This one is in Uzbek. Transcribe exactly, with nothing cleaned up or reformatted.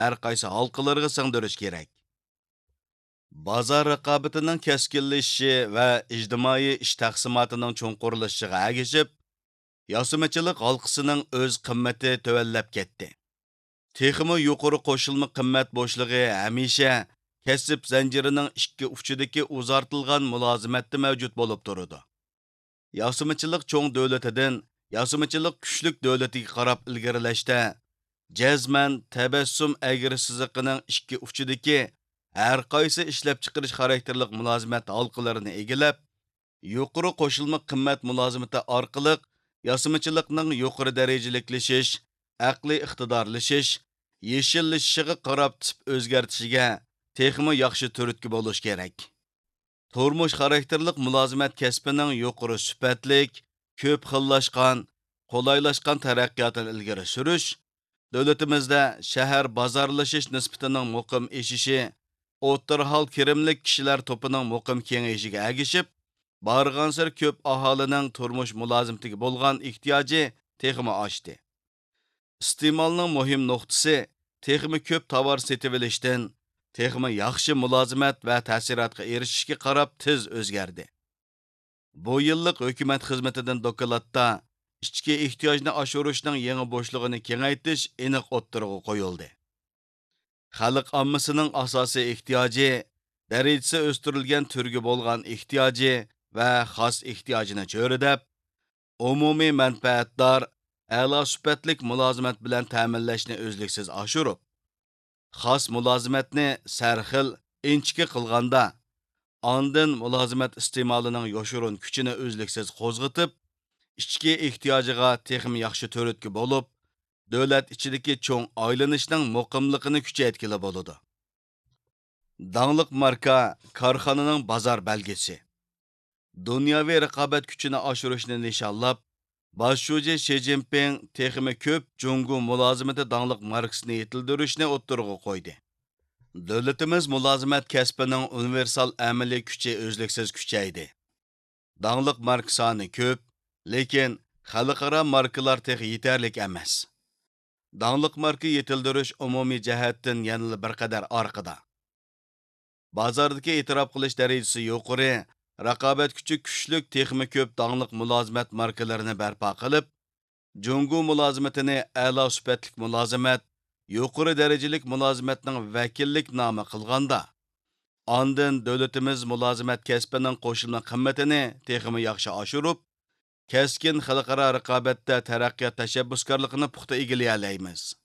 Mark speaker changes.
Speaker 1: har qaysi halqalarga singdirish kerak. Bozor raqobatining keskinlashishi va ijtimoiy ish taqsimotining cho'nqurlashishiga agishib, yosimichilik halqasining o'z qimmati tövallab ketdi. Texmi yuqori qo'shilma qimmat bo'shlig'i hamisha kasb zanjirining ikki uchidagi uzartilgan mulozimatda mavjud bo'lib turadi. Yosimichilik cho'ng davlatidan yosimichilik kuchlik davlatiga qarab ilgarilashda jazman tabassum agri siziqining ikki uchidagi har qaysi ishlab chiqarish xarakterlik mulozimat halqalarini egilab, yuqori qo'shilma qimmat mulozimati orqali yosimichilikning yuqori darajaliklashish, aqliy iqtidorlashish, yeshillashishiga qarab tip o'zgartishiga texmi yaxshi turtki bo'lish kerak. Turmush xarakterlik mulozimat kasbining yuqori sifatlik, ko'p xillashgan, qolaylashgan taraqqiyotini ilgari surish, davlatimizda shahar bozorlashish nisbatining muqim eshishi, o'rta hol kirimlik kishilar to'pining muqim kengayishiga agishib, barg'ansir ko'p aholining turmush mulozimatiga bo'lgan ehtiyoji texmi oshdi. İste'molning muhim nuqtasi texmi ko'p tovar setib olishdan texmi yaxshi mulozimat va ta'sirotga erishishga qarab tez o'zgardi. Bu yillik hukumat xizmatidan dokladda ichki ehtiyojni oshirishning yangi bo'shlig'ini kengaytirish aniq o'ttirg'a qo'yildi. Xalq ommasining asosiy ehtiyoji, darajasi o'stirilgan turga bo'lgan ehtiyoji va xos ehtiyojini cho'ridab, umumiy manfaatdor a'lo sifatlik mulozimat bilan ta'minlashni o'zliksiz oshirib, xos mulozimatni sarxil inchki qilganda, ondan mulozimat iste'molining yoshurun kuchini o'zliksiz qo'zg'itib, ichki ehtiyojiga texmi yaxshi to'ritki bo'lib, davlat ichidagi cho'ng aylanishning muqimligini kuchaytkili bo'ladi. Dangliq marka korxonaning bozor belgisi. Dunyoviy raqobat kuchini oshirishni nishonlab, Boshchi Shi Jinping texmi ko'p Jungu mulozimati dangliq markasini yetildirishni o'ttirg'a qo'ydi. Davlatimiz mulozimat kasbining universal amaliy kuchi o'zliksiz kuchaydi. Dangliq marka soni ko'p, lekin xalqaro markalar tex yetarlik emas. Dangliq marka yetildirish umumiy jihatdan yanada bir qadar orqada. Bozordagi e'tirof qilish darajasi yuqori, raqobat kuchi kuchlik texmi ko'p dangliq mulozimat markalarini barpo qilib, Jungu mulozimatini a'lo sifatlik mulozimat, yuqori darajalik mulozimatning vakillik nomi qilganda, ondan davlatimiz mulozimat kasbining qo'shilma qimmatini texmi yaxshi oshirib, keskin xalqaro raqobatda taraqqiyot tashabbuskorligini puxta egallay olamiz.